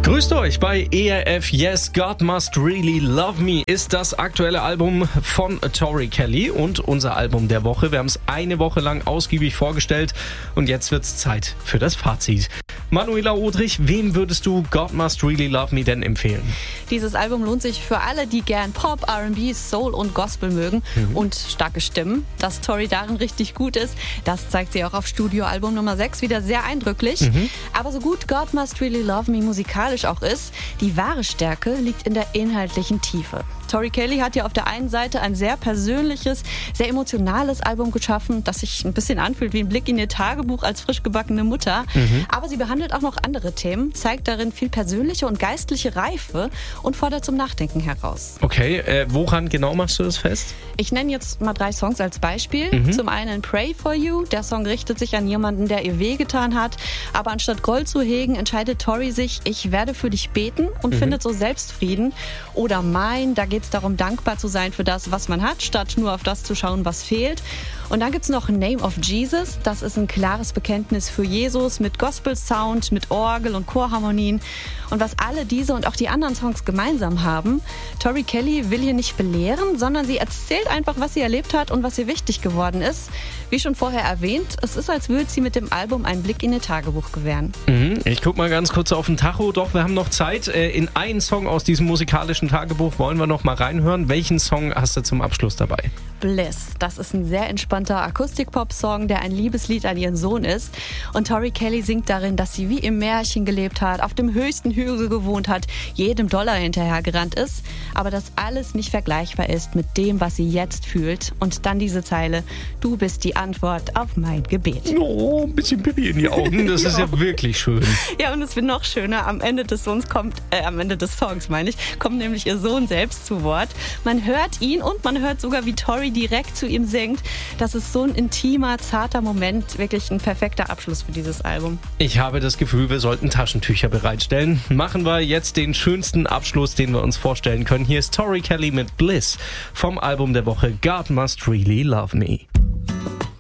Grüßt euch bei ERF. Yes, God Must Really Love Me ist das aktuelle Album von Tori Kelly und unser Album der Woche. Wir haben es eine Woche lang ausgiebig vorgestellt und jetzt wird's Zeit für das Fazit. Manuela Odrich, wem würdest du God Must Really Love Me denn empfehlen? Dieses Album lohnt sich für alle, die gern Pop, R&B, Soul und Gospel mögen und starke Stimmen. Dass Tori darin richtig gut ist, das zeigt sie auch auf Studioalbum Nummer 6 wieder sehr eindrücklich. Aber so gut God Must Really Love Me musikalisch auch ist, die wahre Stärke liegt in der inhaltlichen Tiefe. Tori Kelly hat ja auf der einen Seite ein sehr persönliches, sehr emotionales Album geschaffen, das sich ein bisschen anfühlt wie ein Blick in ihr Tagebuch als frisch gebackene Mutter. Aber sie behandelt auch noch andere Themen, zeigt darin viel persönliche und geistliche Reife und fordert zum Nachdenken heraus. Okay, woran genau machst du das fest? Ich nenne jetzt mal 3 Songs als Beispiel. Zum einen Pray for You. Der Song richtet sich an jemanden, der ihr wehgetan hat. Aber anstatt Groll zu hegen, entscheidet Tori sich, ich werde für dich beten und findet so Selbstfrieden. Oder Mein, da geht es darum, dankbar zu sein für das, was man hat, statt nur auf das zu schauen, was fehlt. Und dann gibt es noch Name of Jesus. Das ist ein klares Bekenntnis für Jesus mit Gospel-Sound, mit Orgel und Chorharmonien. Und was alle diese und auch die anderen Songs gemeinsam haben, Tori Kelly will hier nicht belehren, sondern sie erzählt einfach, was sie erlebt hat und was ihr wichtig geworden ist. Wie schon vorher erwähnt, es ist, als würde sie mit dem Album einen Blick in ihr Tagebuch gewähren. Ich guck mal ganz kurz auf den Tacho, doch wir haben noch Zeit. In einen Song aus diesem musikalischen Tagebuch wollen wir noch mal reinhören. Welchen Song hast du zum Abschluss dabei? Bliss. Das ist ein sehr entspannter Akustik-Pop-Song, der ein Liebeslied an ihren Sohn ist. Und Tori Kelly singt darin, dass sie wie im Märchen gelebt hat, auf dem höchsten Hügel gewohnt hat, jedem Dollar hinterhergerannt ist, aber dass alles nicht vergleichbar ist mit dem, was sie jetzt fühlt. Und dann diese Zeile, du bist die Antwort auf mein Gebet. Oh, ein bisschen Pipi in die Augen, das ist ja wirklich schön. Ja, und es wird noch schöner, am Ende des Songs kommt nämlich ihr Sohn selbst zu Wort. Man hört ihn und man hört sogar, wie Tori direkt zu ihm singt. Das ist so ein intimer, zarter Moment, wirklich ein perfekter Abschluss für dieses Album. Ich habe das Gefühl, wir sollten Taschentücher bereitstellen. Machen wir jetzt den schönsten Abschluss, den wir uns vorstellen können. Hier ist Tori Kelly mit Bliss vom Album der Woche God Must Really Love Me.